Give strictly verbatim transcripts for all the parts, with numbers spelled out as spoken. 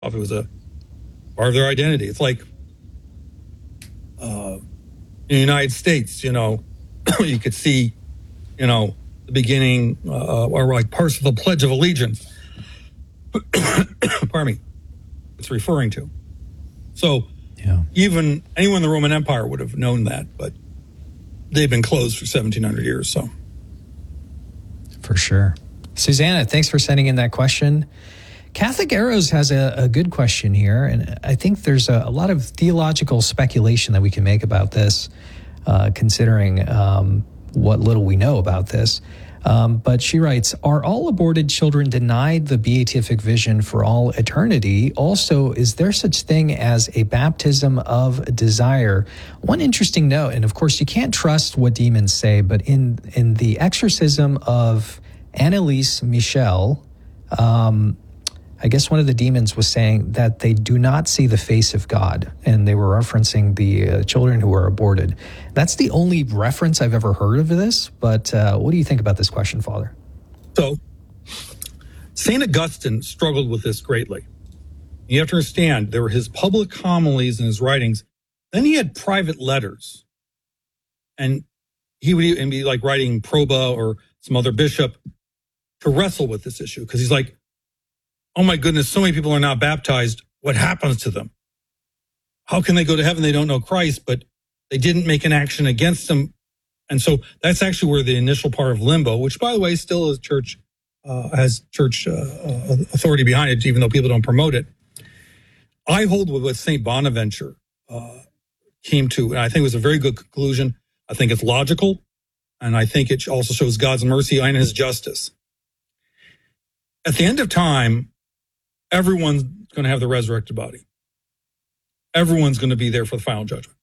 It was a part of their identity. It's like uh, in the United States, you know, you could see, you know, the beginning uh, or like parts of the Pledge of Allegiance. Pardon me. It's referring to. So yeah. even anyone in the Roman Empire would have known that, but they've been closed for seventeen hundred years. So, for sure. Susanna, thanks for sending in that question. Catholic Arrows has a, a good question here, and I think there's a, a lot of theological speculation that we can make about this, uh, considering um, what little we know about this. Um, but she writes, are all aborted children denied the beatific vision for all eternity? Also, is there such thing as a baptism of desire? One interesting note, and of course you can't trust what demons say, but in, in the exorcism of Anneliese Michel, um, I guess one of the demons was saying that they do not see the face of God, and they were referencing the uh, children who were aborted. That's the only reference I've ever heard of this, but uh, what do you think about this question, Father? So, Saint Augustine struggled with this greatly. You have to understand, there were his public homilies and his writings. Then he had private letters. And he would even be like writing Proba or some other bishop to wrestle with this issue, because he's like, oh my goodness, so many people are not baptized. What happens to them? How can they go to heaven? They don't know Christ, but they didn't make an action against them. And so that's actually where the initial part of limbo, which by the way, still is church, uh, has church uh, authority behind it, even though people don't promote it. I hold with what Saint Bonaventure uh, came to, and I think it was a very good conclusion. I think it's logical, and I think it also shows God's mercy and his justice. At the end of time, everyone's going to have the resurrected body. Everyone's going to be there for the final judgment.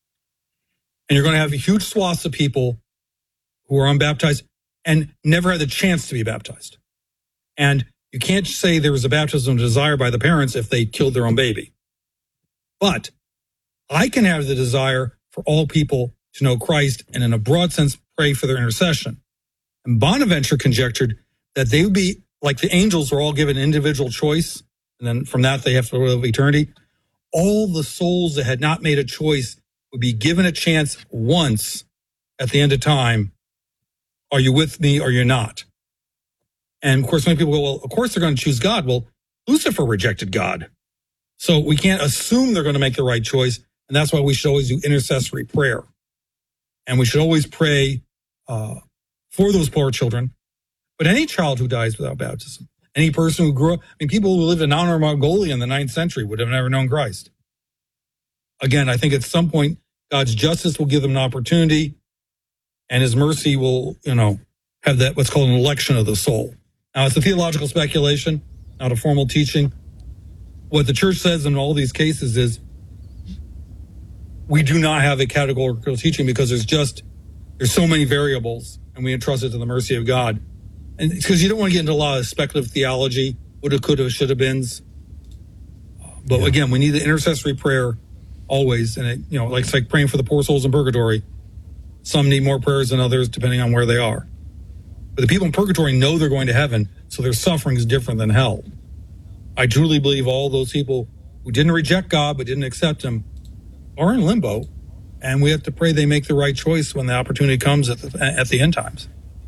And you're going to have huge swaths of people who are unbaptized and never had the chance to be baptized. And you can't say there was a baptism of desire by the parents if they killed their own baby. But I can have the desire for all people to know Christ and in a broad sense pray for their intercession. And Bonaventure conjectured that they would be like the angels were all given individual choice, and then from that they have to live eternity. All the souls that had not made a choice would be given a chance once at the end of time. Are you with me or you're not? And of course, many people go, well, of course they're going to choose God. Well, Lucifer rejected God. So we can't assume they're going to make the right choice. And that's why we should always do intercessory prayer. And we should always pray uh, for those poor children. But any child who dies without baptism, any person who grew up, I mean, people who lived in Outer Mongolia in the ninth century would have never known Christ. Again, I think at some point, God's justice will give them an opportunity, and his mercy will, you know, have that what's called an election of the soul. Now, it's a theological speculation, not a formal teaching. What the church says in all these cases is we do not have a categorical teaching because there's just, there's so many variables, and we entrust it to the mercy of God. And because you don't want to get into a lot of speculative theology, woulda, coulda, shoulda beens. But yeah. Again, we need the intercessory prayer always. And, it, you know, like it's like praying for the poor souls in purgatory. Some need more prayers than others, depending on where they are. But the people in purgatory know they're going to heaven, so their suffering is different than hell. I truly believe all those people who didn't reject God but didn't accept him are in limbo. And we have to pray they make the right choice when the opportunity comes at the, at the end times.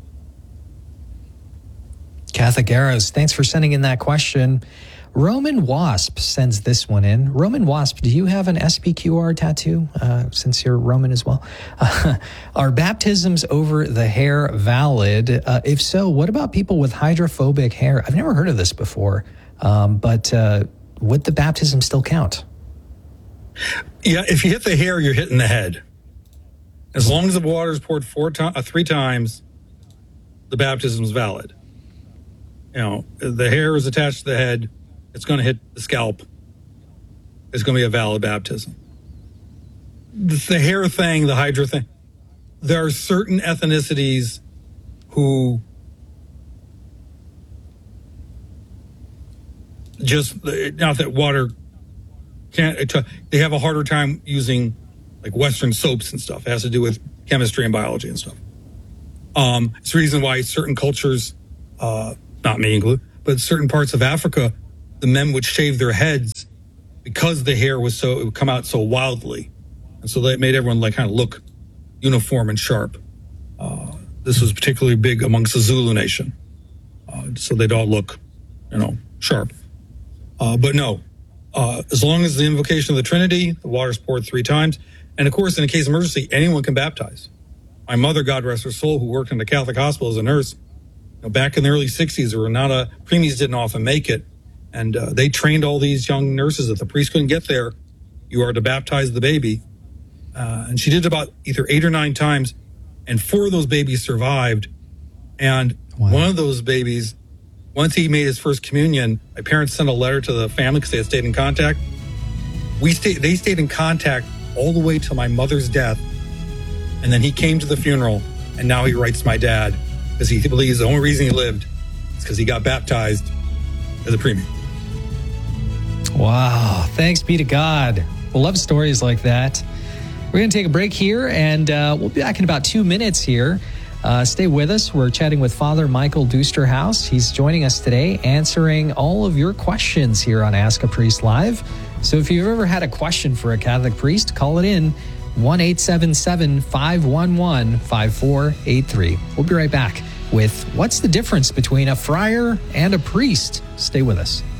Catholic Arrows, thanks for sending in that question. Roman Wasp sends this one in. Roman Wasp, do you have an S P Q R tattoo, uh, since you're Roman as well? Uh, are baptisms over the hair valid? Uh, if so, what about people with hydrophobic hair? I've never heard of this before, um, but uh, would the baptism still count? Yeah, if you hit the hair, you're hitting the head. As long as the water is poured four to- uh, three times, the baptism is valid. You know, the hair is attached to the head. It's going to hit the scalp. It's going to be a valid baptism. The hair thing, the hydra thing, there are certain ethnicities who just, not that water can't, they have a harder time using like Western soaps and stuff. It has to do with chemistry and biology and stuff. Um, it's the reason why certain cultures, uh, not me included, but certain parts of Africa, the men would shave their heads because the hair was so, it would come out so wildly. And so that made everyone like kind of look uniform and sharp. Uh, this was particularly big amongst the Zulu nation. Uh, so they'd all look, you know, sharp. Uh, but no, uh, as long as the invocation of the Trinity, the water's poured three times. And of course, in a case of emergency, anyone can baptize. My mother, God rest her soul, who worked in the Catholic hospital as a nurse, you know, back in the early sixties, there were not a, preemies didn't often make it. And uh, they trained all these young nurses. If the priest couldn't get there, you are to baptize the baby. Uh, and she did about either eight or nine times, and four of those babies survived. And wow. One of those babies, once he made his first communion, my parents sent a letter to the family because they had stayed in contact. We stayed, they stayed in contact all the way till my mother's death. And then he came to the funeral, and now he writes my dad because he believes the only reason he lived is because he got baptized as a preemie. Wow. Thanks be to God. We'll love stories like that. We're going to take a break here, and uh, we'll be back in about two minutes here. Uh, stay with us. We're chatting with Father Michael Dusterhouse. He's joining us today, answering all of your questions here on Ask a Priest Live. So if you've ever had a question for a Catholic priest, call it in, one eight seven seven, five one one, five four eight three. We'll be right back with what's the difference between a friar and a priest. Stay with us.